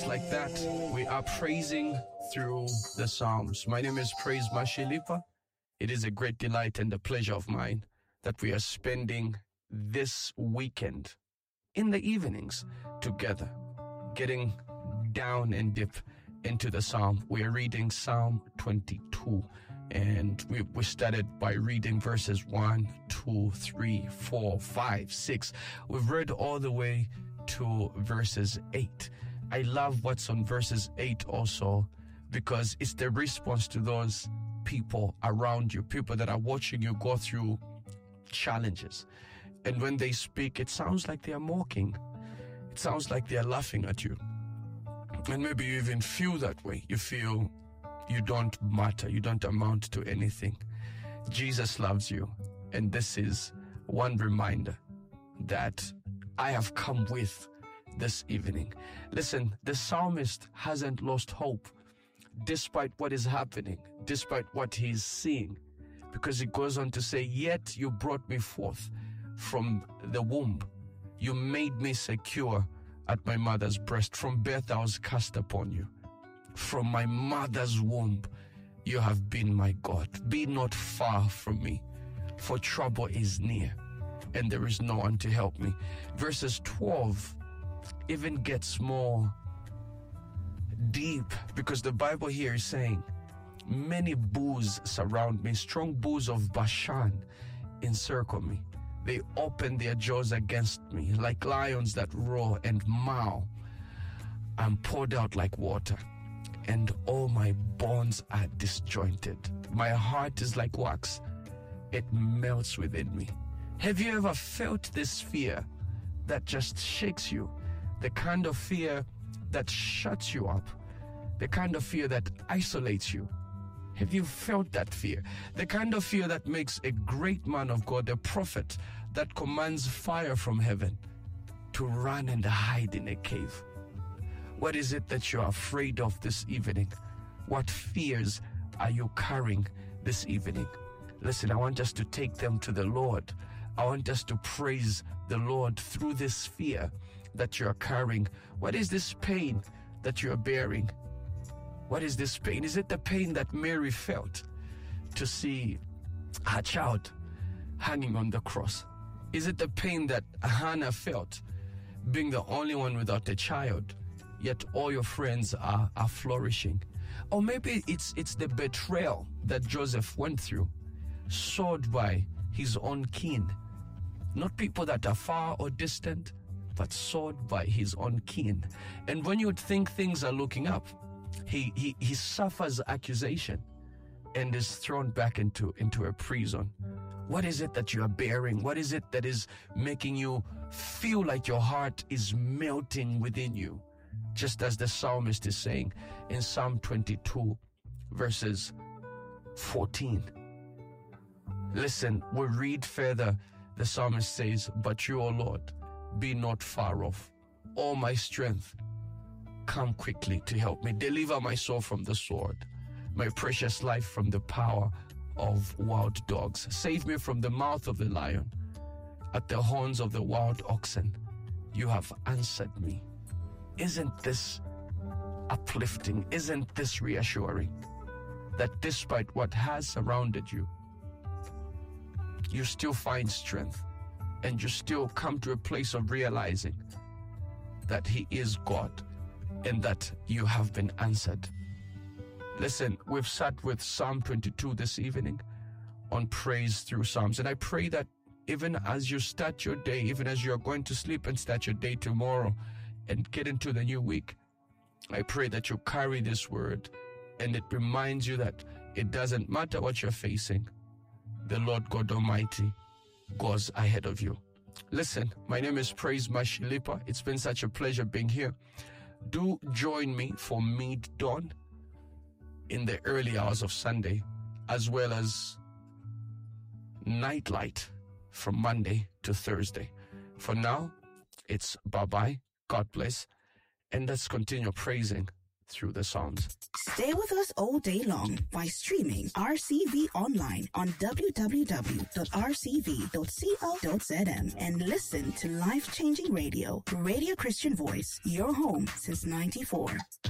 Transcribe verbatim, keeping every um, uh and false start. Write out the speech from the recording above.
like that, we are praising through the Psalms. My name is Praise Mashilipa. It is a great delight and a pleasure of mine that we are spending this weekend in the evenings together, getting down and deep into the Psalm. We are reading Psalm twenty-two, and we, we started by reading verses one, two, three, four, five, six. We've read all the way to verses eight. I love what's on verses eight also, because it's the response to those people around you, people that are watching you go through challenges. And when they speak, it sounds like they are mocking. It sounds like they are laughing at you. And maybe you even feel that way. You feel you don't matter. You don't amount to anything. Jesus loves you. And this is one reminder that I have come with this evening. Listen, the psalmist hasn't lost hope despite what is happening, despite what he's seeing, because he goes on to say, yet you brought me forth from the womb. You made me secure at my mother's breast. From birth I was cast upon you. From my mother's womb you have been my God. Be not far from me, for trouble is near, and there is no one to help me. Verses twelve even gets more deep, because the Bible here is saying, many bulls surround me, strong bulls of Bashan encircle me. They open their jaws against me, like lions that roar and maul. I'm poured out like water, and all my bones are disjointed. My heart is like wax. It melts within me. Have you ever felt this fear that just shakes you? The kind of fear that shuts you up. The kind of fear that isolates you. Have you felt that fear? The kind of fear that makes a great man of God, a prophet, that commands fire from heaven to run and hide in a cave. What is it that you're afraid of this evening? What fears are you carrying this evening? Listen, I want us to take them to the Lord. I want us to praise the Lord through this fear that you're carrying. What is this pain that you're bearing? What is this pain? Is it the pain that Mary felt to see her child hanging on the cross? Is it the pain that Hannah felt being the only one without a child, yet all your friends are, are flourishing? Or maybe it's it's the betrayal that Joseph went through, sold by his own kin. Not people that are far or distant, but sold by his own kin. And when you think things are looking up, he, he, he suffers accusation and is thrown back into, into a prison. What is it that you are bearing? What is it that is making you feel like your heart is melting within you? Just as the psalmist is saying in Psalm twenty-two, verses fourteen. Listen, we read further. The psalmist says, but you, O Lord, be not far off. All my strength, come quickly to help me. Deliver my soul from the sword, my precious life from the power of wild dogs. Save me from the mouth of the lion. At the horns of the wild oxen, you have answered me. Isn't this uplifting? Isn't this reassuring? That despite what has surrounded you, you still find strength, and you still come to a place of realizing that He is God and that you have been answered. Listen, we've sat with Psalm twenty-two this evening on praise through Psalms, and I pray that even as you start your day, even as you're going to sleep and start your day tomorrow and get into the new week, I pray that you carry this word and it reminds you that it doesn't matter what you're facing. The Lord God Almighty goes ahead of you. Listen, my name is Praise Mashilipa. It's been such a pleasure being here. Do join me for Mid Dawn in the early hours of Sunday, as well as Nightlight from Monday to Thursday. For now, it's bye-bye. God bless. And let's continue praising through the Psalms. Stay with us all day long by streaming R C V online on w w w dot r c v dot co dot z m and listen to life-changing radio, Radio Christian Voice, your home since ninety-four.